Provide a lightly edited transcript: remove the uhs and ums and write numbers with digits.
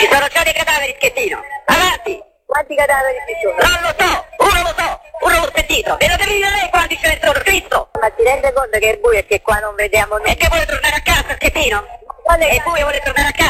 Ci sono già dei cadaveri, Schettino. Avanti. Quanti cadaveri ci sono? Non lo so, uno l'ho sentito. E lo devi dire lei quanti ce ne sono, Cristo. Ma ti rende conto che è buio e che qua non vediamo nulla? E che vuole tornare a casa, Schettino? Quale E poi vuole tornare a casa.